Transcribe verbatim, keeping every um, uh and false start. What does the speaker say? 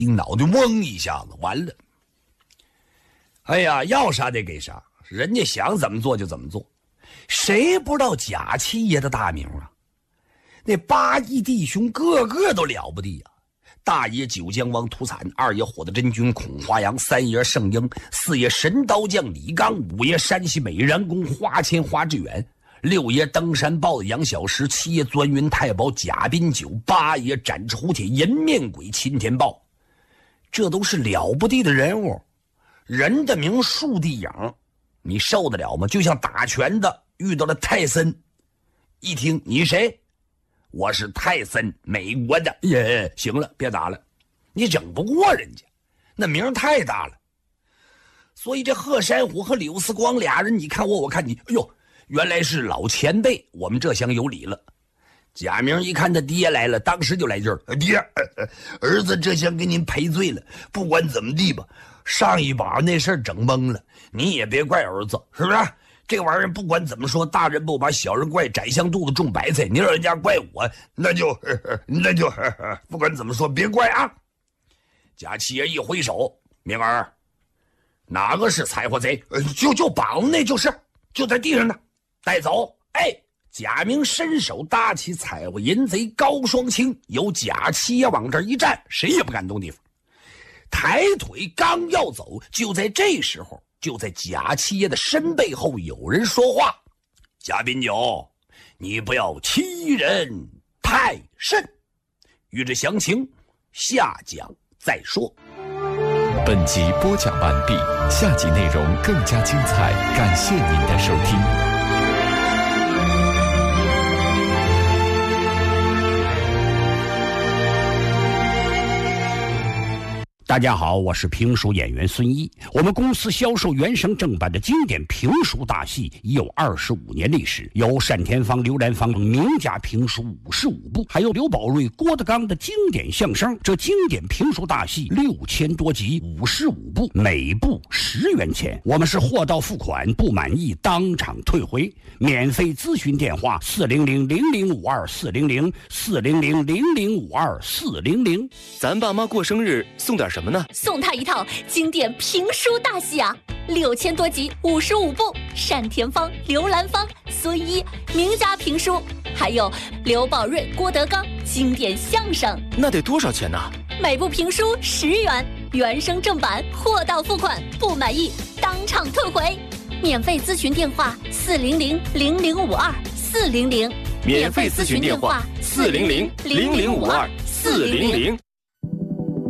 一脑袋嗡一下子，完了。哎呀，要啥得给啥，人家想怎么做就怎么做。谁不知道贾七爷的大名啊？那八义弟兄个个都了不得呀、啊！大爷九江王屠惨，二爷火的真君孔华阳，三爷圣婴，四爷神刀将李刚，五爷山西美髯公花千花志远，六爷登山豹的杨小石，七爷钻云太保贾宾九，八爷展翅虎铁银面鬼秦天豹。这都是了不得的人物，人的名树的影，你受得了吗？就像打拳的遇到了泰森，一听你谁？我是泰森，美国的。耶，行了，别打了，你整不过人家，那名太大了。所以这贺山虎和柳四光俩人，你看我，我看你，哎呦，原来是老前辈，我们这厢有理了。贾明一看他爹来了，当时就来劲儿，爹，儿子这厢给您赔罪了。不管怎么地吧，上一把那事儿整懵了，你也别怪儿子，是不是？这玩意儿不管怎么说，大人不把小人怪，宰相肚子种白菜，你让人家怪我，那就那就不管怎么说，别怪啊！贾七爷一挥手，明儿，哪个是财货贼？就就绑那就是，就在地上呢，带走。哎，贾明伸手搭起财货淫贼高双清，由贾七爷往这儿一站，谁也不敢动地方。抬腿刚要走，就在这时候。就在贾七爷的身背后有人说话：“贾宾九，你不要欺人太甚。”欲知详情，下讲再说。 本集播讲完毕，下集内容更加精彩，感谢您的收听。 大家好，我是评书演员孙一。我们公司销售原声正版的经典评书大戏已有二十五年历史，有单田芳、刘兰芳名家评书五十五部，还有刘宝瑞、郭德纲的经典相声。这经典评书大戏六千多集，五十五部，每部十元钱。我们是货到付款，不满意当场退回。免费咨询电话：四零零零零五二四零零四零零零零五二四零零。 咱爸妈过生日送点什么？什么呢？ 送他一套经典评书大戏啊，六千多集，五十五部，单田芳、刘兰芳、孙一名家评书，还有刘宝瑞、郭德纲经典相声。 那得多少钱呢？ 每部评书十元，原声正版，货到付款，不满意当场退回。免费咨询电话：四零零零零五二四零零。 免费咨询电话：四零零零零五二四零零。